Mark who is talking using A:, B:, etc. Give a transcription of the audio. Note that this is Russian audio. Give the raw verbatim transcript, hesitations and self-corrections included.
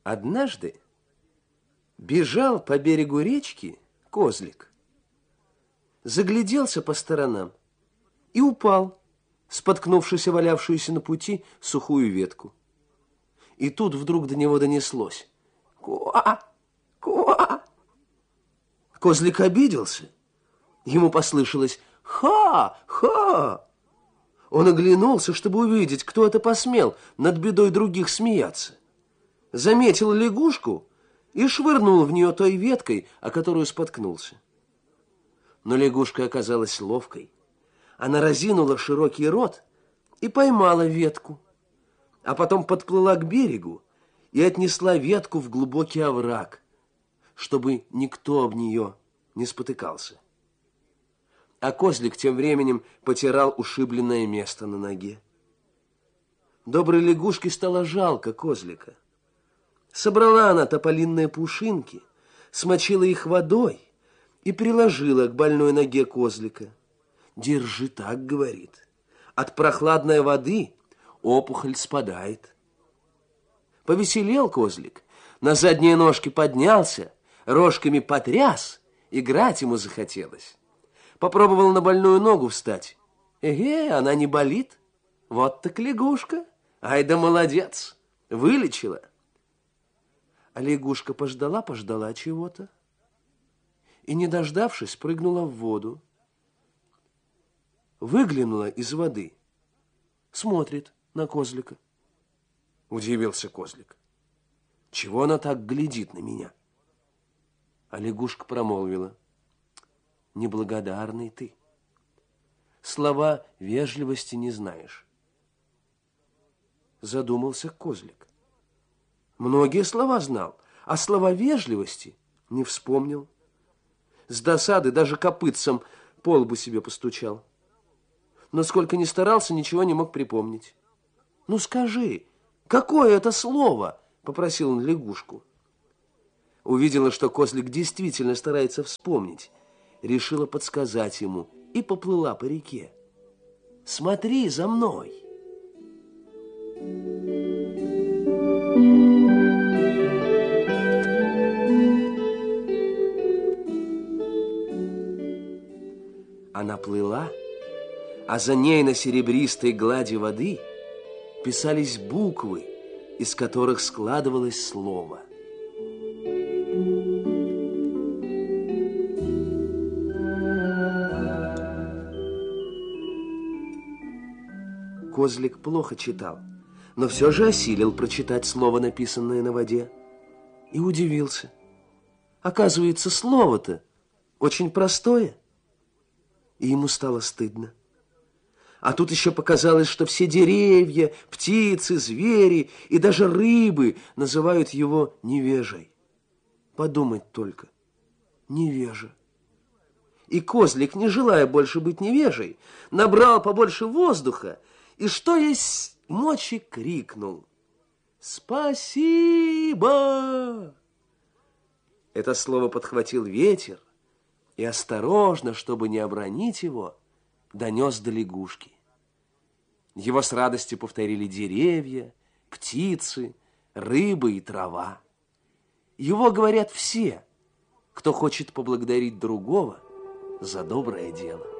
A: Однажды бежал по берегу речки козлик, загляделся по сторонам и упал, споткнувшись о валявшуюся на пути сухую ветку. И тут вдруг до него донеслось: «Куа! Куа!» Козлик обиделся. Ему послышалось: «Ха! Ха!» Он оглянулся, чтобы увидеть, кто это посмел над бедой других смеяться. Заметил лягушку и швырнул в нее той веткой, о которую споткнулся. Но лягушка оказалась ловкой. Она разинула широкий рот и поймала ветку, а потом подплыла к берегу и отнесла ветку в глубокий овраг, чтобы никто об нее не спотыкался. А козлик тем временем потирал ушибленное место на ноге. Доброй лягушке стало жалко козлика. Собрала она тополинные пушинки, смочила их водой и приложила к больной ноге козлика. «Держи так, — говорит, — от прохладной воды опухоль спадает». Повеселел козлик, на задние ножки поднялся, рожками потряс, играть ему захотелось. Попробовал на больную ногу встать. Эге, она не болит. Вот так лягушка. Ай да молодец, вылечила. А лягушка пождала-пождала чего-то и, не дождавшись, прыгнула в воду. Выглянула из воды, смотрит на козлика. Удивился козлик. Чего она так глядит на меня? А лягушка промолвила: «Неблагодарный ты. Слова вежливости не знаешь». Задумался козлик. Многие слова знал, а слова вежливости не вспомнил. С досады даже копытцем по лбу себе постучал. Но сколько ни старался, ничего не мог припомнить. «Ну скажи, какое это слово?» — попросил он лягушку. Увидела, что козлик действительно старается вспомнить, решила подсказать ему и поплыла по реке. «Смотри за мной!» Она плыла, а за ней на серебристой глади воды писались буквы, из которых складывалось слово. Козлик плохо читал, но все же осилил прочитать слово, написанное на воде, и удивился. Оказывается, слово-то очень простое. И ему стало стыдно. А тут еще показалось, что все деревья, птицы, звери и даже рыбы называют его невежей. Подумать только, невежа. И козлик, не желая больше быть невежей, набрал побольше воздуха и, что есть мочи, крикнул: «Спасибо!» Это слово подхватил ветер и осторожно, чтобы не обронить его, донес до лягушки. Его с радостью повторили деревья, птицы, рыбы и трава. Его говорят все, кто хочет поблагодарить другого за доброе дело.